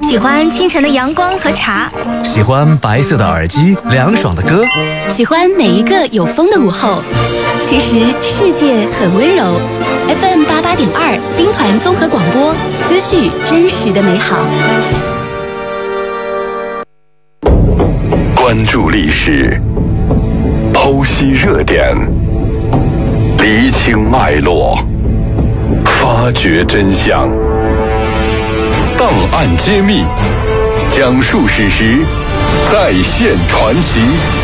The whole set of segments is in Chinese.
喜欢清晨的阳光和茶， 喜欢白色的耳机，凉爽的歌， 喜欢每一个有风的午后。其实世界很温柔。FM 88.2兵团综合广播，思绪真实的美好。 关注历史，剖析热点，厘清脉络，发掘真相。档案揭秘，讲述史实，再现传奇。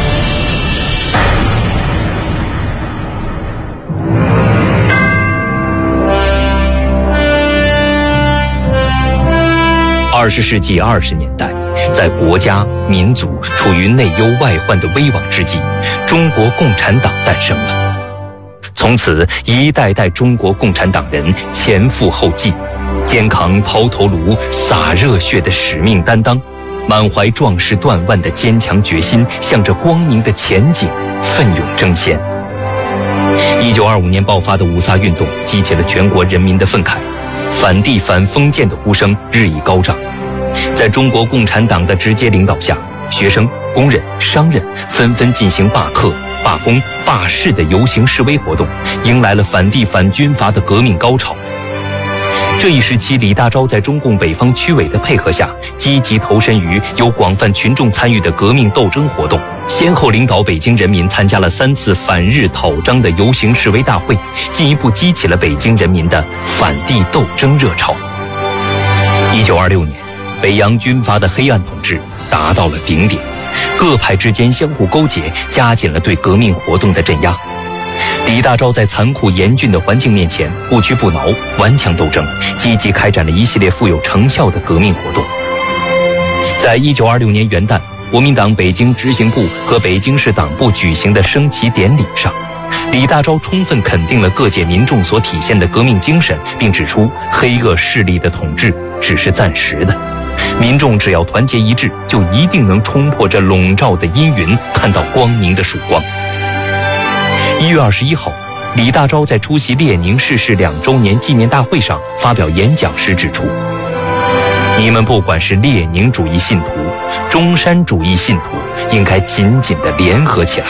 20世纪20年代，在国家民族处于内忧外患的危亡之际，中国共产党诞生了。从此，一代代中国共产党人前赴后继，肩扛抛头颅、洒热血的使命担当，满怀壮士断腕的坚强决心，向着光明的前景奋勇争先。1925年爆发的五卅运动激起了全国人民的愤慨，反帝反封建的呼声日益高涨。在中国共产党的直接领导下，学生、工人、商人纷纷进行罢课、罢工、罢市的游行示威活动，迎来了反帝反军阀的革命高潮。这一时期，李大钊在中共北方区委的配合下，积极投身于有广泛群众参与的革命斗争活动，先后领导北京人民参加了3次反日讨章的游行示威大会，进一步激起了北京人民的反帝斗争热潮。1926年，北洋军阀的黑暗统治达到了顶点，各派之间相互勾结，加紧了对革命活动的镇压。李大钊在残酷严峻的环境面前不屈不挠，顽强斗争，积极开展了一系列富有成效的革命活动。在1926年元旦，国民党北京执行部和北京市党部举行的升旗典礼上，李大钊充分肯定了各界民众所体现的革命精神，并指出黑恶势力的统治只是暂时的，民众只要团结一致，就一定能冲破这笼罩的阴云，看到光明的曙光。1月21号，李大钊在出席列宁逝世2周年纪念大会上发表演讲时指出，你们不管是列宁主义信徒、中山主义信徒，应该紧紧地联合起来。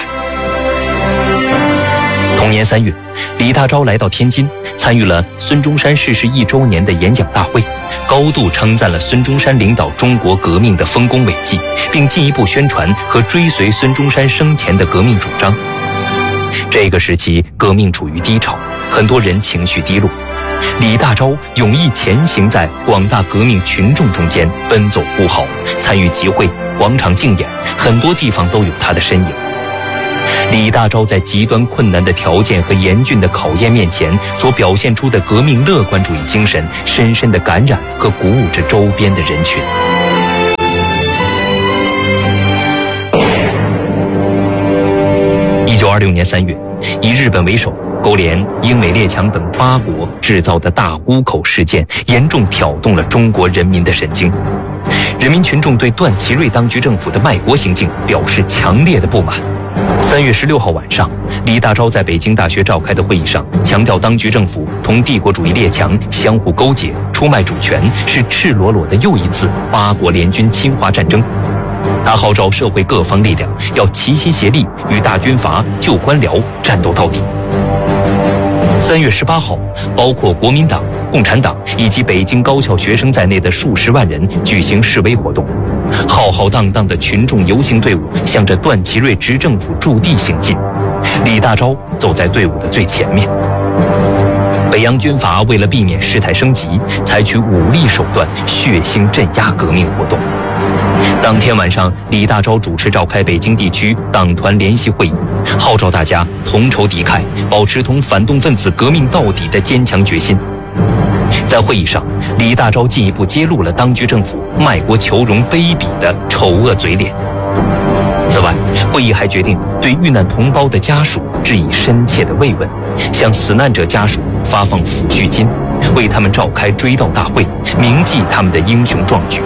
同年3月，李大钊来到天津，参与了孙中山逝世1周年的演讲大会，高度称赞了孙中山领导中国革命的丰功伟绩，并进一步宣传和追随孙中山生前的革命主张。这个时期革命处于低潮，很多人情绪低落。李大钊勇毅前行在广大革命群众中间，奔走呼号，参与集会、广场竞演，很多地方都有他的身影。李大钊在极端困难的条件和严峻的考验面前所表现出的革命乐观主义精神，深深地感染和鼓舞着周边的人群。1926年3月，以日本为首，勾连英美列强等8国制造的大沽口事件，严重挑动了中国人民的神经。人民群众对段祺瑞当局政府的卖国行径表示强烈的不满。3月16号晚上，李大钊在北京大学召开的会议上，强调当局政府同帝国主义列强相互勾结，出卖主权，是赤裸裸的又一次8国联军侵华战争。他号召社会各方力量要齐心协力，与大军阀、旧官僚战斗到底。3月18号，包括国民党、共产党以及北京高校学生在内的数十万人举行示威活动，浩浩荡荡的群众游行队伍向着段祺瑞执政府驻地行进，李大钊走在队伍的最前面。北洋军阀为了避免事态升级，采取武力手段，血腥镇压革命活动。当天晚上，李大钊主持召开北京地区党团联席会议，号召大家同仇敌忾，保持同反动分子革命到底的坚强决心。在会议上，李大钊进一步揭露了当局政府卖国求荣、卑鄙的丑恶嘴脸。此外，会议还决定对遇难同胞的家属致以深切的慰问，向死难者家属发放抚恤金，为他们召开追悼大会，铭记他们的英雄壮举。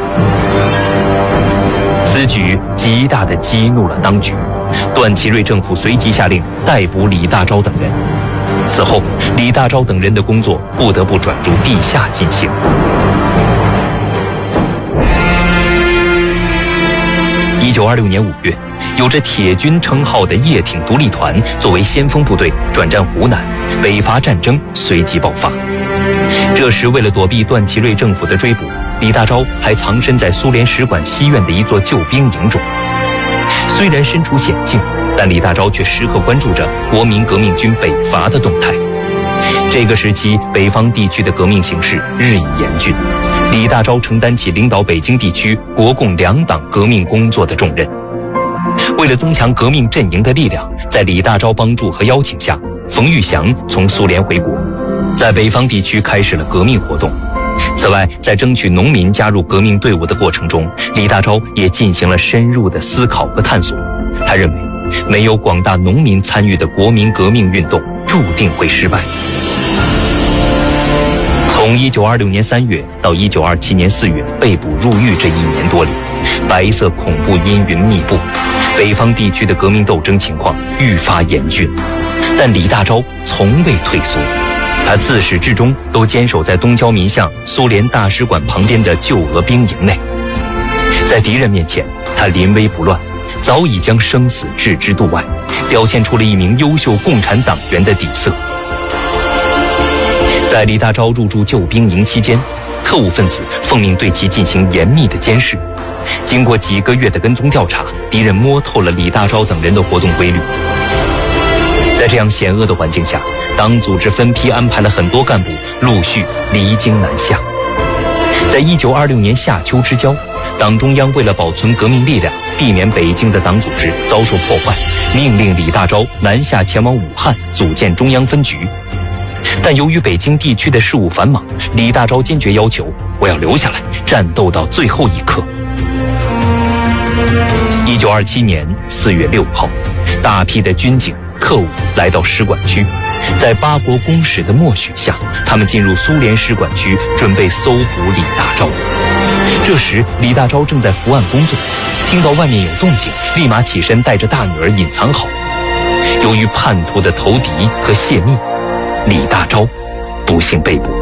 此举极大地激怒了当局，段祺瑞政府随即下令逮捕李大钊等人。此后，李大钊等人的工作不得不转入地下进行。 1926年5月，有着铁军称号的叶挺独立团作为先锋部队转战湖南，北伐战争随即爆发。这时，为了躲避段祺瑞政府的追捕，李大钊还藏身在苏联使馆西院的一座救兵营中。虽然身处险境，但李大钊却时刻关注着国民革命军北伐的动态。这个时期，北方地区的革命形势日益严峻，李大钊承担起领导北京地区国共两党革命工作的重任。为了增强革命阵营的力量，在李大钊帮助和邀请下，冯玉祥从苏联回国，在北方地区开始了革命活动。此外，在争取农民加入革命队伍的过程中，李大钊也进行了深入的思考和探索。他认为，没有广大农民参与的国民革命运动注定会失败。从1926年3月到1927年4月被捕入狱这1年多里，白色恐怖阴云密布，北方地区的革命斗争情况愈发严峻，但李大钊从未退缩。他自始至终都坚守在东交民巷苏联大使馆旁边的旧俄兵营内，在敌人面前，他临危不乱，早已将生死置之度外，表现出了一名优秀共产党员的底色。在李大钊入住旧兵营期间，特务分子奉命对其进行严密的监视。经过几个月的跟踪调查，敌人摸透了李大钊等人的活动规律。在这样险恶的环境下，党组织分批安排了很多干部陆续离京南下。在1926年夏秋之交，党中央为了保存革命力量，避免北京的党组织遭受破坏，命令李大钊南下前往武汉组建中央分局。但由于北京地区的事务繁忙，李大钊坚决要求我要留下来战斗到最后一刻。1927年4月6号，大批的军警特务来到使馆区，在八国公使的默许下，他们进入苏联使馆区，准备搜捕李大钊。这时，李大钊正在伏案工作，听到外面有动静，立马起身带着大女儿隐藏好。由于叛徒的投敌和泄密，李大钊不幸被捕。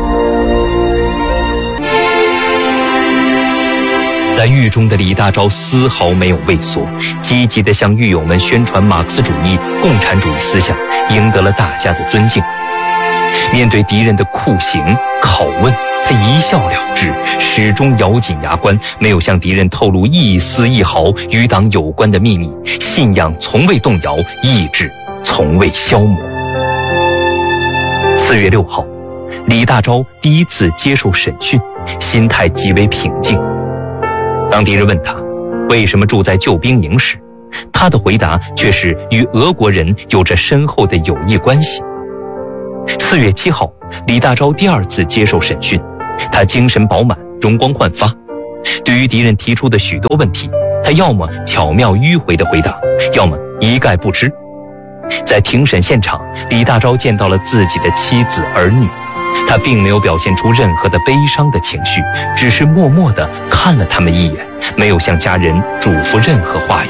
在狱中的李大钊丝毫没有畏缩，积极地向狱友们宣传马克思主义、共产主义思想，赢得了大家的尊敬。面对敌人的酷刑、拷问，他一笑了之，始终咬紧牙关，没有向敌人透露一丝一毫与党有关的秘密，信仰从未动摇，意志从未消磨。4月6号，李大钊第一次接受审讯，心态极为平静。当敌人问他为什么住在旧兵营时，他的回答却是与俄国人有着深厚的友谊关系。4月7号，李大钊第二次接受审讯，他精神饱满，容光焕发。对于敌人提出的许多问题，他要么巧妙迂回地回答，要么一概不知。在庭审现场，李大钊见到了自己的妻子儿女，他并没有表现出任何的悲伤的情绪，只是默默地看了他们一眼，没有向家人嘱咐任何话语。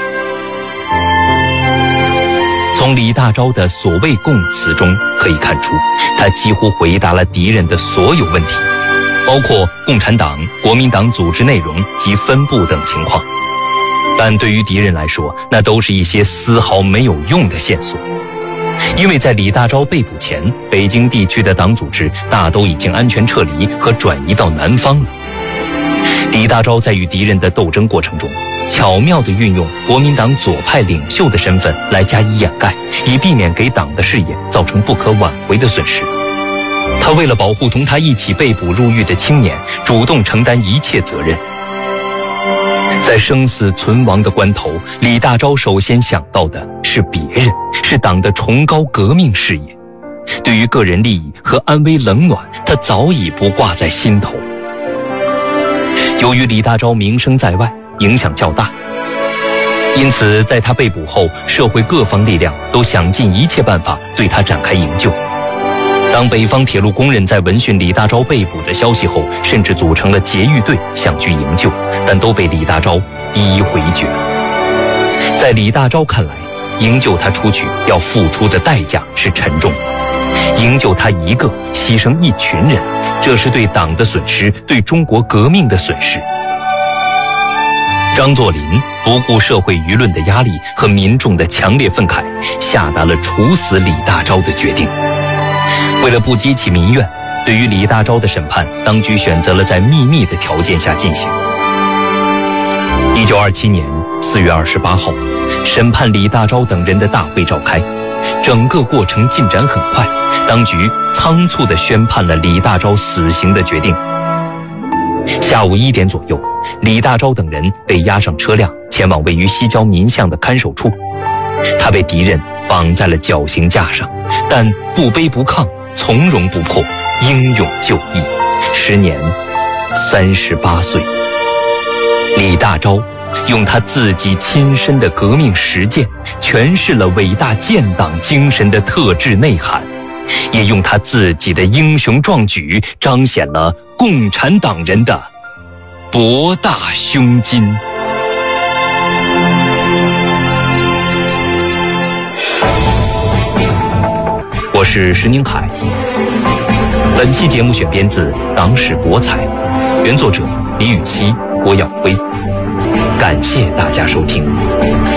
从李大钊的所谓供词中可以看出，他几乎回答了敌人的所有问题，包括共产党、国民党组织内容及分布等情况。但对于敌人来说，那都是一些丝毫没有用的线索。因为在李大钊被捕前，北京地区的党组织大都已经安全撤离和转移到南方了。李大钊在与敌人的斗争过程中，巧妙地运用国民党左派领袖的身份来加以掩盖，以避免给党的事业造成不可挽回的损失。他为了保护同他一起被捕入狱的青年，主动承担一切责任。在生死存亡的关头，李大钊首先想到的是别人，是党的崇高革命事业。对于个人利益和安危冷暖，他早已不挂在心头。由于李大钊名声在外，影响较大，因此在他被捕后，社会各方力量都想尽一切办法对他展开营救。当北方铁路工人在闻讯李大钊被捕的消息后，甚至组成了劫狱队想去营救，但都被李大钊一一回绝了。在李大钊看来，营救他出去要付出的代价是沉重的，营救他一个，牺牲一群人，这是对党的损失，对中国革命的损失。 张作霖不顾社会舆论的压力和民众的强烈愤慨，下达了处死李大钊的决定。为了不激起民怨，对于李大钊的审判，当局选择了在秘密的条件下进行。1927年4月28号，审判李大钊等人的大会召开，整个过程进展很快，当局仓促地宣判了李大钊死刑的决定。下午1点左右，李大钊等人被押上车辆，前往位于西郊民巷的看守处。他被敌人绑在了绞刑架上，但不卑不亢，从容不迫，英勇就义，时年38岁。李大钊用他自己亲身的革命实践，诠释了伟大建党精神的特质内涵，也用他自己的英雄壮举，彰显了共产党人的博大胸襟。我是石宁海，本期节目选编自《党史博采》，原作者李禹锡、郭耀辉。感谢大家收听。